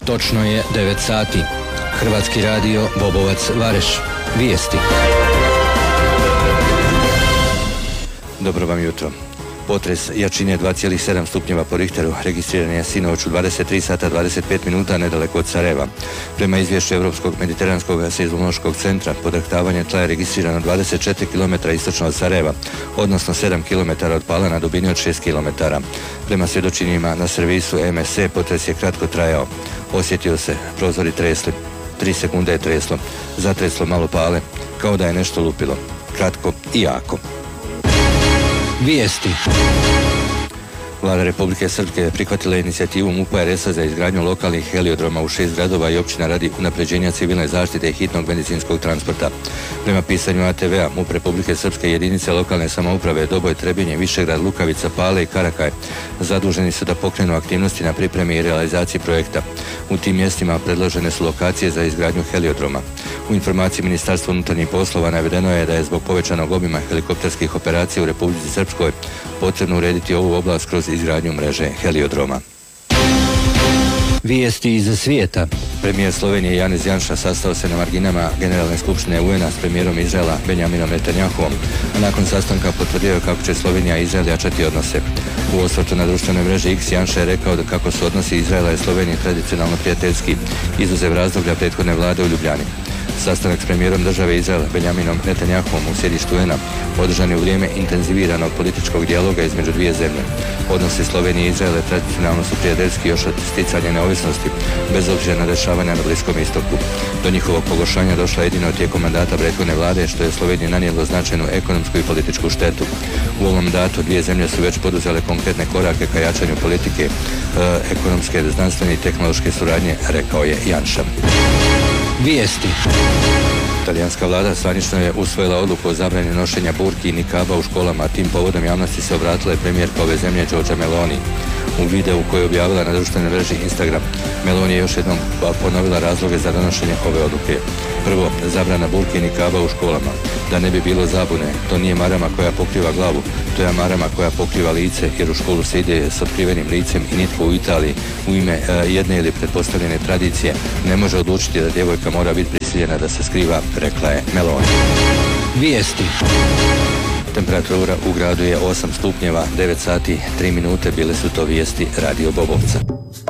Točno je 9 sati. Hrvatski radio Bobovac Vareš. Vijesti. Dobro vam jutro. Potres jačine 2,7 stupnjeva po Richteru registriran je sinoć u 23 sata 25 minuta nedaleko od Sarajeva. Prema izvješću Europskog mediteranskog seizmološkog centra, podrhtavanje tla je registrirano 24 km istočno od Sarajeva, odnosno 7 km od Pala na dubini od 6 km. Prema svjedočenjima na servisu MSC, potres je kratko trajao. Osjetio se, prozori tresli, 3 sekunde je treslo, zatreslo malo Pale, kao da je nešto lupilo. Kratko i jako. Vijesti. Vlada Republike Srpske prihvatila inicijativu MUP-a RS-a za izgradnju lokalnih heliodroma u 6 gradova i općina radi unapređenja civilne zaštite i hitnog medicinskog transporta. Prema pisanju ATV-a, MUP Republike Srpske i jedinice lokalne samouprave Doboj, Trebinje, Višegrad, Lukavica, Pale i Karakaj zaduženi su da pokrenu aktivnosti na pripremi i realizaciji projekta. U tim mjestima predložene su lokacije za izgradnju heliodroma. U informaciji Ministarstva unutarnjih poslova navedeno je da je zbog povećanog obima helikopterskih operacija u Republici Srpskoj potrebno urediti ovu oblast kroz izgradnju mreže heliodroma. Vijesti iz svijeta. Premijer Slovenije Janez Janša sastao se na marginama Generalne skupštine UN-a s premijerom Izraela Benjaminom Netanjahuom, a nakon sastanka potvrdio je kako će Slovenija i Izrael jačati odnose. U osvrtu na društvenoj mreži X Janša je rekao da kako su odnosi Izraela i Slovenije tradicionalno prijateljski, izuzev razdoblja prethodne vlade u Ljubljani. Sastanak s premijerom države Izrael Benjaminom Netanjahuom u sjedištu UN-a održan je u vrijeme intenziviranog političkog dijaloga između dvije zemlje. Odnosi Slovenije i Izraela tradicionalno su prijateljski još od sticanja neovisnosti, bez obzira na dešavanja na Bliskom istoku. Do njihovog pogoršanja došla jedino tijekom mandata prethodne vlade, što je Sloveniji nanijelo značajnu ekonomsku i političku štetu. U ovom mandatu dvije zemlje su već poduzele konkretne korake ka jačanju politike, ekonomske, znanstvene i tehnološke suradnje, rekao je Janša. Vijesti. Talijanska vlada zvanično je usvojila odluku o zabrani nošenja burki i nikaba u školama. Tim povodom javnosti se obratila je premijerka ove zemlje Giorgia Meloni. U videu koji je objavila na društvenoj mreži Instagram, Meloni je još jednom ponovila razloge za donošenje ove odluke. Prvo, zabrana burke i nikaba u školama. Da ne bi bilo zabune, to nije marama koja pokriva glavu, to je marama koja pokriva lice, jer u školu se ide s otkrivenim licem i nitko u Italiji u ime jedne ili pretpostavljene tradicije ne može odlučiti da djevojka mora biti prisiljena da se skriva, rekla je Meloni. Vijesti. Temperatura u gradu je 8 stupnjeva, 9 sati, 3 minute, bile su to vijesti Radio Bobovca.